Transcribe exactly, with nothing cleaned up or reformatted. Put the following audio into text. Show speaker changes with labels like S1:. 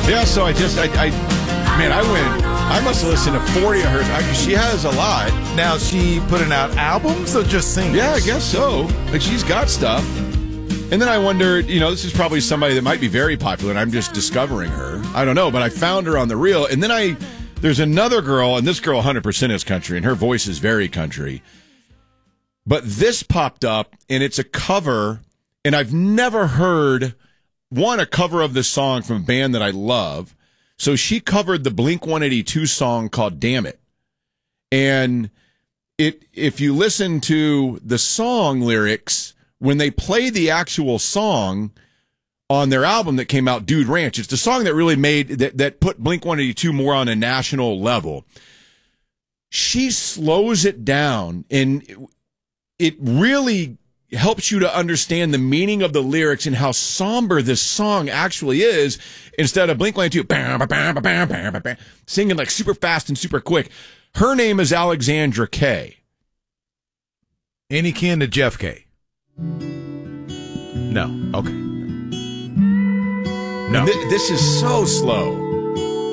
S1: Yeah, so I just, I, I man, I went, I must have listened to forty of hers. I, she has a lot.
S2: Now, she putting out albums or just singles?
S1: Yeah, I guess so. Like, she's got stuff. And then I wondered, you know, this is probably somebody that might be very popular, and I'm just discovering her. I don't know, but I found her on the reel. And then I, there's another girl, and this girl one hundred percent is country, and her voice is very country. But this popped up, and it's a cover, and I've never heard, one, a cover of this song from a band that I love. So she covered the Blink one eighty-two song called Damn It. And it, if you listen to the song lyrics, when they play the actual song on their album that came out, Dude Ranch, it's the song that really made, that, that put Blink one eighty-two more on a national level. She slows it down, and it really helps you to understand the meaning of the lyrics and how somber this song actually is, instead of Blink one eighty-two singing like super fast and super quick. Her name is Alexandra Kay.
S2: Any kin to Jeff Kay? No. Okay. No.
S1: Th- this is so slow.